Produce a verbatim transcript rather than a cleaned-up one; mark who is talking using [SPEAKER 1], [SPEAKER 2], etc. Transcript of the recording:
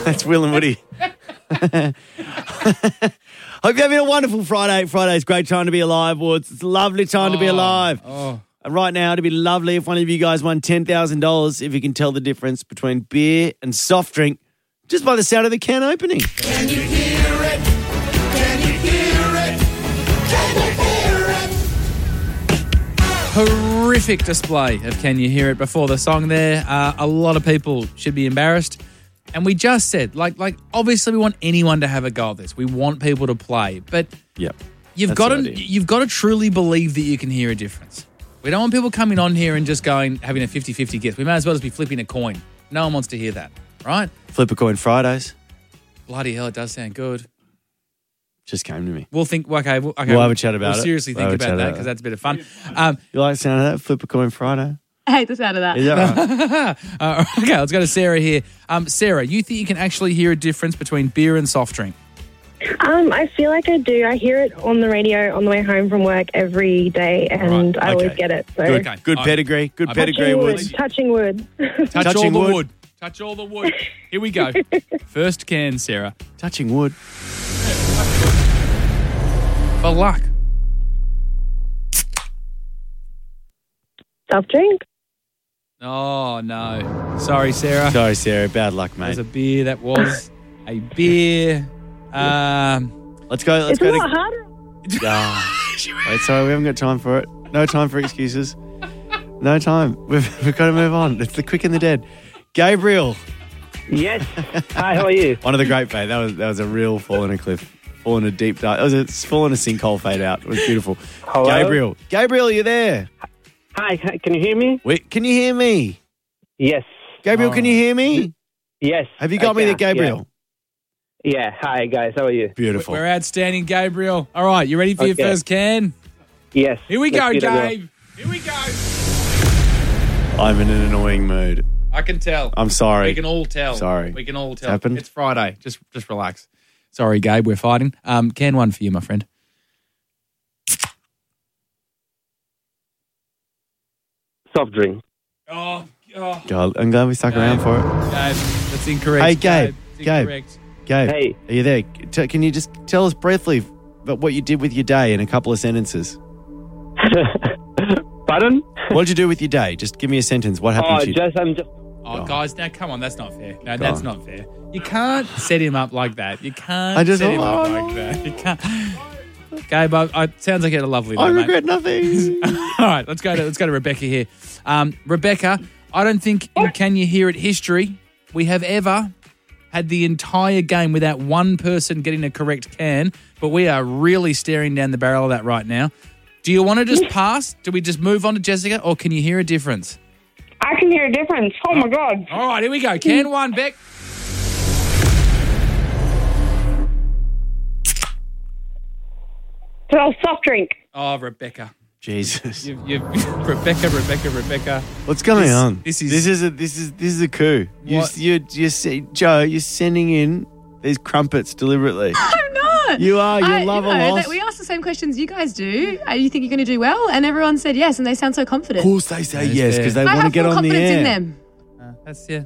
[SPEAKER 1] That's Will and Woody. Hope you're having a wonderful Friday. Friday's a great time to be alive, Woods. It's a lovely time oh, to be alive.
[SPEAKER 2] Oh.
[SPEAKER 1] And right now, it'd be lovely if one of you guys won ten thousand dollars if you can tell the difference between beer and soft drink just by the sound of the can opening.
[SPEAKER 3] Can you hear it? Can you hear it? Can you hear it?
[SPEAKER 2] Horrific display of Can You Hear It before the song there. Uh, a lot of people should be embarrassed. And we just said, like, like obviously we want anyone to have a go at this. We want people to play. But
[SPEAKER 1] yep,
[SPEAKER 2] you've got to you've got to truly believe that you can hear a difference. We don't want people coming on here and just going, having a fifty-fifty guess. We may as well just be flipping a coin. No one wants to hear that, right?
[SPEAKER 1] Flip a coin Fridays.
[SPEAKER 2] Bloody hell, it does sound good.
[SPEAKER 1] Just came to me.
[SPEAKER 2] We'll think, okay, we'll, okay,
[SPEAKER 1] we'll have a chat about
[SPEAKER 2] we'll
[SPEAKER 1] it.
[SPEAKER 2] seriously
[SPEAKER 1] We'll
[SPEAKER 2] think
[SPEAKER 1] have a
[SPEAKER 2] about
[SPEAKER 1] chat
[SPEAKER 2] that
[SPEAKER 1] about
[SPEAKER 2] because
[SPEAKER 1] it.
[SPEAKER 2] that's a bit of fun. Um,
[SPEAKER 1] You like the sound of that? Flip a coin Friday.
[SPEAKER 4] I hate the sound of that.
[SPEAKER 1] Is that right?
[SPEAKER 2] uh, okay, let's go to Sarah here. Um, Sarah, you think you can actually hear a difference between beer and soft drink?
[SPEAKER 5] Um, I feel like I do. I hear it on the radio on the way home from work every day, and
[SPEAKER 1] Right,
[SPEAKER 5] I always
[SPEAKER 1] okay.
[SPEAKER 5] get it. So
[SPEAKER 1] Good,
[SPEAKER 2] Okay.
[SPEAKER 1] good
[SPEAKER 2] I'm-
[SPEAKER 1] pedigree. Good
[SPEAKER 2] I'm-
[SPEAKER 1] pedigree,
[SPEAKER 5] touching wood,
[SPEAKER 1] Woods.
[SPEAKER 5] touching wood.
[SPEAKER 2] Touch
[SPEAKER 1] Touching
[SPEAKER 2] all the
[SPEAKER 1] wood.
[SPEAKER 2] wood. Touch all the wood. Here we go. First can, Sarah.
[SPEAKER 1] Touching wood.
[SPEAKER 2] For luck.
[SPEAKER 5] Soft drink.
[SPEAKER 2] Oh, no. Sorry, Sarah.
[SPEAKER 1] Sorry, Sarah. Bad luck,
[SPEAKER 2] That was
[SPEAKER 1] mate.
[SPEAKER 2] a beer. That was a beer. Um,
[SPEAKER 1] Let's go. Let's
[SPEAKER 5] It's a
[SPEAKER 1] go.
[SPEAKER 5] lot
[SPEAKER 1] To,
[SPEAKER 5] harder.
[SPEAKER 1] Ah. Wait, sorry, we haven't got time for it. No time for excuses. No time. We've, we've got to move on. It's the quick and the dead. Gabriel.
[SPEAKER 6] Yes. Hi, how are you?
[SPEAKER 1] One of the great fade. That was that was a real fall in a cliff. Fall in a deep dive. It was a fall in a sinkhole fade out. It was beautiful.
[SPEAKER 6] Hello?
[SPEAKER 1] Gabriel. Gabriel, you there?
[SPEAKER 6] Hi, hi, can you hear me?
[SPEAKER 1] Wait, can you hear me?
[SPEAKER 6] Yes.
[SPEAKER 1] Gabriel, can you hear me?
[SPEAKER 6] Yes.
[SPEAKER 1] Have you got
[SPEAKER 6] I
[SPEAKER 1] me there,
[SPEAKER 6] can,
[SPEAKER 1] Gabriel?
[SPEAKER 6] Yeah. yeah. Hi, guys. How are you?
[SPEAKER 1] Beautiful.
[SPEAKER 2] we're outstanding, Gabriel. All right, you ready for your
[SPEAKER 6] Okay.
[SPEAKER 2] first can?
[SPEAKER 6] Yes.
[SPEAKER 2] Here we
[SPEAKER 6] Let's
[SPEAKER 2] go,
[SPEAKER 6] give it a
[SPEAKER 2] Gabe. Here we go.
[SPEAKER 1] I'm in an annoying mood.
[SPEAKER 2] I can tell.
[SPEAKER 1] I'm sorry.
[SPEAKER 2] We can all tell.
[SPEAKER 1] Sorry.
[SPEAKER 2] We can all tell.
[SPEAKER 1] happened?
[SPEAKER 2] It's Friday. Just just relax. Sorry, Gabe, we're fighting. Um, can one for you, my friend.
[SPEAKER 6] Soft drink.
[SPEAKER 2] Oh, oh.
[SPEAKER 1] God, I'm glad we stuck
[SPEAKER 2] Gabe.
[SPEAKER 1] around for it.
[SPEAKER 2] Gabe, that's incorrect.
[SPEAKER 1] Hey, Gabe.
[SPEAKER 2] It's
[SPEAKER 1] Gabe.
[SPEAKER 2] incorrect.
[SPEAKER 1] Gabe,
[SPEAKER 6] Hey.
[SPEAKER 1] are you there? T- Can you just tell us briefly about what you did with your day in a couple of sentences?
[SPEAKER 6] Pardon?
[SPEAKER 1] What did you do with your day? Just give me a sentence. What happened
[SPEAKER 6] Oh,
[SPEAKER 1] to you?
[SPEAKER 6] just I'm just.
[SPEAKER 2] Oh, guys, now come on, that's not fair. No,
[SPEAKER 1] Go
[SPEAKER 2] that's
[SPEAKER 1] on.
[SPEAKER 2] not fair. You can't set him up like that. You can't
[SPEAKER 1] I just-
[SPEAKER 2] set him up
[SPEAKER 1] oh,
[SPEAKER 2] like that. You can't. Gabe, I, I, sounds like you had a lovely day,
[SPEAKER 1] I
[SPEAKER 2] mate.
[SPEAKER 1] regret nothing.
[SPEAKER 2] All right, let's go to let's go to Rebecca here. Um, Rebecca, I don't think in Can You Hear It history we have ever had the entire game without one person getting a correct can, but we are really staring down the barrel of that right now. Do you want to just pass? Do we just move on to Jessica, or can you hear a difference?
[SPEAKER 5] I can hear a difference. Oh, my God.
[SPEAKER 2] All right, here we go. Can one, Beck.
[SPEAKER 5] So, soft drink.
[SPEAKER 2] Oh, Rebecca.
[SPEAKER 1] Jesus.
[SPEAKER 2] You, you, Rebecca, Rebecca, Rebecca.
[SPEAKER 1] What's going
[SPEAKER 2] This-
[SPEAKER 1] on?
[SPEAKER 2] this is-
[SPEAKER 1] this is a this is this is a coup. You
[SPEAKER 2] What?
[SPEAKER 1] you you see, Joe, you're sending in these crumpets deliberately.
[SPEAKER 4] I'm not.
[SPEAKER 1] You are. You
[SPEAKER 4] I-
[SPEAKER 1] love
[SPEAKER 4] you
[SPEAKER 1] a
[SPEAKER 4] know,
[SPEAKER 1] loss.
[SPEAKER 4] that we asked the same questions you guys do. Uh, you think you're going to do well? And everyone said yes, and they sound so confident.
[SPEAKER 1] Of course they say
[SPEAKER 2] That is
[SPEAKER 1] yes
[SPEAKER 2] fair.
[SPEAKER 1] because they
[SPEAKER 4] I
[SPEAKER 1] want to
[SPEAKER 4] have
[SPEAKER 1] get
[SPEAKER 4] full
[SPEAKER 1] on the
[SPEAKER 4] confidence
[SPEAKER 1] air.
[SPEAKER 4] in them.
[SPEAKER 2] Uh, that's yeah.